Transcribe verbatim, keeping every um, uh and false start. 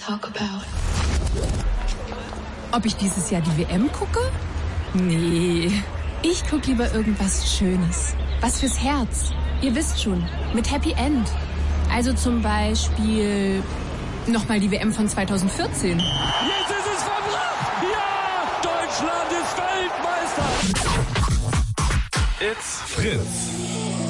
talk about. Ob ich dieses Jahr die W M gucke? Nee. Ich gucke lieber irgendwas Schönes. Was fürs Herz. Ihr wisst schon, mit Happy End. Also zum Beispiel nochmal die W M von zweitausendvierzehn. Jetzt ist es vollbracht! Ja! Deutschland ist Weltmeister! It's Fritz.